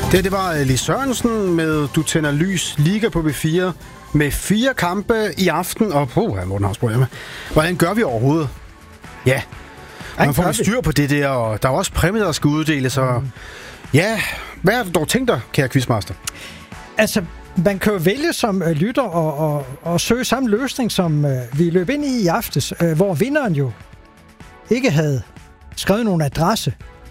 Det var Lis Sørensen med Du tænder lys, Liga på B4, med 4 kampe i aften, og Morten Havsbro, jamen. Hvordan gør vi overhovedet? Ja, man får styr på det der, og der er også præmier, der skal uddeles, og ja, hvad har du dog tænkt dig, kære quizmaster? Altså, man kan jo vælge som lytter og søge samme løsning, som vi løb ind i aftes, hvor vinderen jo ikke havde skrevet nogen adresse.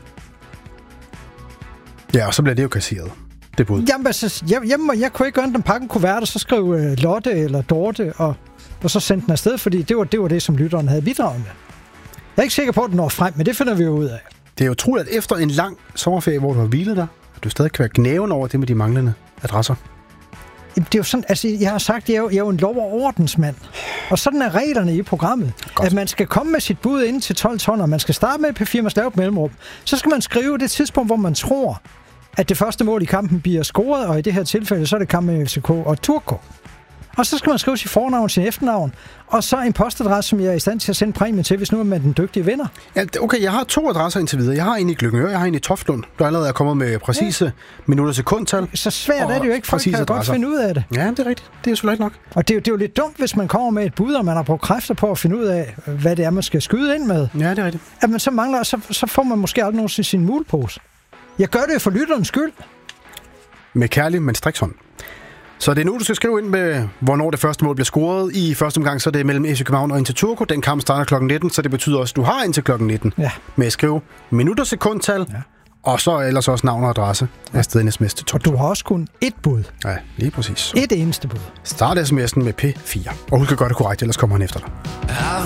Ja, og så bliver det jo kasseret. Det bud. Jamen, altså, jeg kunne ikke gøre den pakke kuvert, og så skrev Lotte eller Dorte, og så sendte den afsted, fordi det var det, som lytteren havde bidraget med. Jeg er ikke sikker på, at den når frem, men det finder vi jo ud af. Det er jo utroligt, at efter en lang sommerferie, hvor du har hvilet dig, at du stadig kan være gnæven over det med de manglende adresser. Det er jo sådan, altså jeg har sagt, jeg er jo en lov- og ordensmand. Og sådan er reglerne i programmet. Godt. At man skal komme med sit bud inden til 12 ton, og man skal starte med P4 med lavt mellemrum. Så skal man skrive det tidspunkt, hvor man tror, at det første mål i kampen bliver scoret, og i det her tilfælde, så er det kampen med FCK og Turco. Og så skal man skrive sit fornavn, sin efternavn, og så en postadresse, som jeg er i stand til at sende præmie til, hvis nu er man den dygtige vinder. Ja, okay, jeg har 2 adresser indtil videre. Jeg har en i Gløngøre, jeg har en i Toftlund, der allerede er kommet med præcise minutter sekundtal. Så svært er det jo ikke, folk kan godt finde ud af det. Ja, det er rigtigt. Det er selvfølgelig ikke nok. Og det er jo lidt dumt, hvis man kommer med et bud, og man har brugt kræfter på at finde ud af, hvad det er, man skal skyde ind med. Ja, det er rigtigt. At man så mangler, så får man måske aldrig nogensinde sin mulepose. Jeg gør det for lytterens skyld. Med kærlig, men strikshånd. Så det er nu, du skal skrive ind med, hvornår det første mål bliver scoret. I første omgang, så er det mellem FC København og Inter Turco. Den kamp starter kl. 19, så det betyder også, at du har indtil kl. 19 med at skrive minutter, sekundtal, og så ellers også navn og adresse afsted i sms til 12. Og du har også kun ét bud. Ja, lige præcis. Et eneste bud. Start sms'en med P4. Og husk at gøre det korrekt, ellers kommer han efter dig.